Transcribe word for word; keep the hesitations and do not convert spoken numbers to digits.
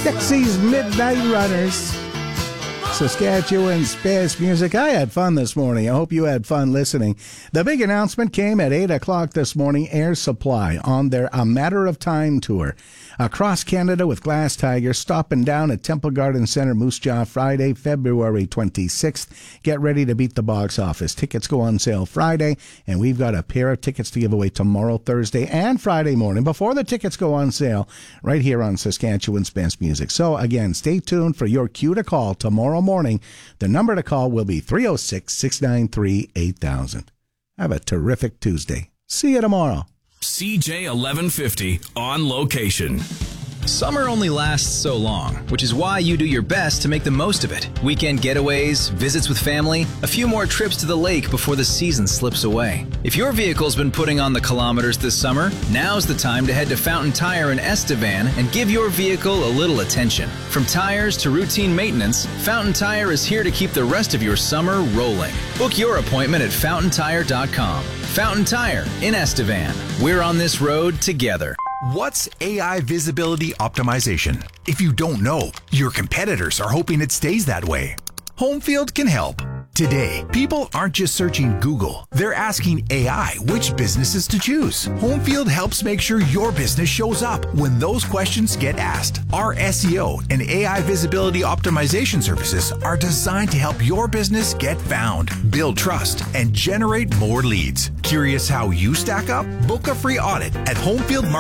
Dixie's Midnight Runners. Saskatchewan's best music. I had fun this morning. I hope you had fun listening. The big announcement came at eight o'clock this morning. Air Supply on their A Matter of Time tour. Across Canada with Glass Tiger, stopping down at Temple Garden Centre, Moose Jaw, Friday, February twenty-sixth. Get ready to beat the box office. Tickets go on sale Friday, and we've got a pair of tickets to give away tomorrow, Thursday, and Friday morning before the tickets go on sale right here on Saskatchewan's Best Music. So, again, stay tuned for your cue to call tomorrow morning. The number to call will be three oh six, six nine three, eight thousand. Have a terrific Tuesday. See you tomorrow. C J eleven fifty on location. Summer only lasts so long, which is why you do your best to make the most of it. Weekend getaways, visits with family, a few more trips to the lake before the season slips away. If your vehicle's been putting on the kilometers this summer, now's the time to head to Fountain Tire in Estevan and give your vehicle a little attention. From tires to routine maintenance, Fountain Tire is here to keep the rest of your summer rolling. Book your appointment at fountain tire dot com. Fountain Tire in Estevan. We're on this road together. What's A I visibility optimization? If you don't know, your competitors are hoping it stays that way. Homefield can help. Today, people aren't just searching Google. They're asking A I which businesses to choose. Homefield helps make sure your business shows up when those questions get asked. Our S E O and A I visibility optimization services are designed to help your business get found, build trust, and generate more leads. Curious how you stack up? Book a free audit at Homefield